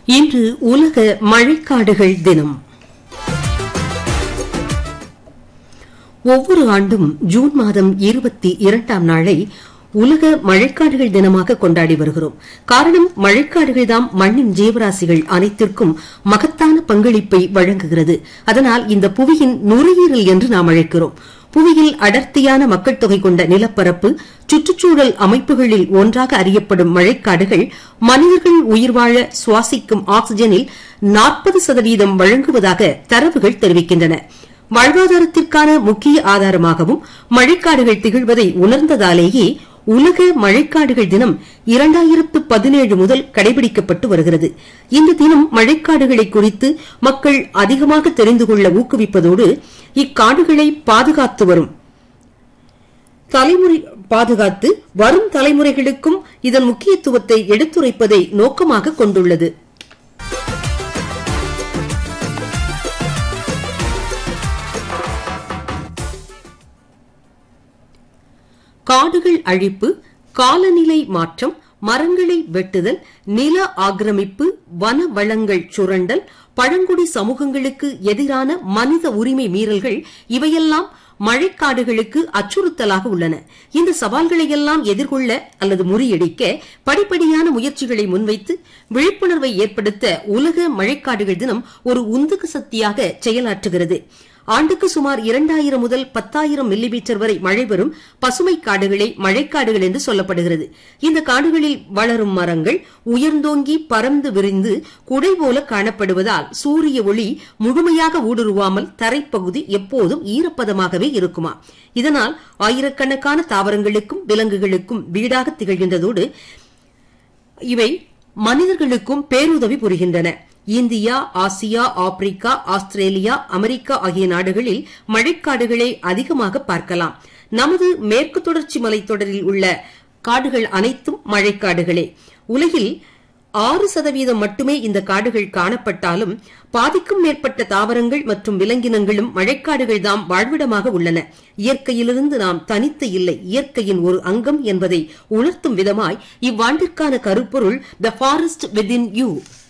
இன்று உலக மழைக்காடுகள் தினம். ஒவ்வொரு ஆண்டும் ஜூன் மாதம் 22ஆம் நாளை உலக மழைக்காடுகள் தினமாக கொண்டாடி வருகிறோம். காரணம், மழைக்காடுகள் தான் மண்ணின் ஜீவராசிகள் அனைத்திற்கும் மகத்தான பங்களிப்பை வழங்குகிறது. அதனால் இந்த புவியின் நுரையீரல் என்று நாம் அழைக்கிறோம். புவியில் அடர்த்தியான மக்கள் தொகை கொண்ட நிலப்பரப்பு, சுற்றுச்சூழல் அமைப்புகளில் ஒன்றாக அறியப்படும் மழைக்காடுகள் மனிதர்கள் உயிர் வாழ சுவாசிக்கும் ஆக்ஸிஜனில் 40% வழங்குவதாக தரவுகள் தெரிவிக்கின்றன. வாழ்வாதாரத்திற்கான முக்கிய ஆதாரமாகவும் மழைக்காடுகள் திகழ்வதை உணர்ந்ததாலேயே உலக மழைக்காடுகள் தினம் 2017 முதல் கடைபிடிக்கப்பட்டு வருகிறது. இந்த தினம் மழைக்காடுகளை குறித்து மக்கள் அதிகமாக தெரிந்து கொள்ள ஊக்குவிப்பதோடு இக்காடுகளை பாதுகாத்து வரும் தலைமுறைகளுக்கும் இதன் முக்கியத்துவத்தை எடுத்துரைப்பதை நோக்கமாக கொண்டுள்ளது. காடுகள் அழிப்பு, காலநிலை மாற்றம், மரங்களை வெட்டுதல், நில ஆக்கிரமிப்பு, வன வளங்கள் சுரண்டல், பழங்குடி சமூகங்களுக்கு எதிரான மனித உரிமை மீறல்கள் இவையெல்லாம் மழைக்காடுகளுக்கு அச்சுறுத்தலாக உள்ளன. இந்த சவால்களையெல்லாம் எதிர்கொள்ள அல்லது முறியடிக்க படிப்படியான முயற்சிகளை முன்வைத்து விழிப்புணர்வை ஏற்படுத்த உலக மழைக்காடுகள் தினம் ஒரு உந்துக்கு சக்தியாக செயலாற்றுகிறது. ஆண்டுக்கு சுமார் 2000 முதல் 10,000 மில்லிமீட்டர் வரை மழை வரும் பசுமை காடுகளை மழைக்காடுகள் என்று சொல்லப்படுகிறது. இந்த காடுகளில் வளரும் மரங்கள் உயர்ந்தோங்கி பறந்து விரிந்து குடை போல காணப்படுவதால் சூரிய ஒளி முழுமையாக ஊடுருவாமல் தரைப்பகுதி எப்போதும் ஈரப்பதமாகவே இருக்குமா. இதனால் ஆயிரக்கணக்கான தாவரங்களுக்கும் விலங்குகளுக்கும் வீடாக திகழ்கின்றதோடு இவை மனிதர்களுக்கும் பேருதவி புரிகின்றன. India, Asia, Africa, Australia, America ஆகிய நாடுகளில் மழைக்காடுகளை அதிகமாக பார்க்கலாம். நமது மேற்கு தொடர்ச்சி மலைத்தொடரில் உள்ள காடுகள் அனைத்தும் மழைக்காடுகளே. உலகில் 6% மட்டுமே இந்த காடுகள் காணப்பட்டாலும் பாதிக்கும் மேற்பட்ட தாவரங்கள் மற்றும் விலங்கினங்களும் மழைக்காடுகள் தாம் வாழ்விடமாக உள்ளன. இயற்கையிலிருந்து நாம் தனித்து இல்லை, இயற்கையின் ஒரு அங்கம் என்பதை உணர்த்தும் விதமாய் இவ்வாண்டிற்கான கருப்பொருள் தி ஃபாரஸ்ட் வித்தின் யூ.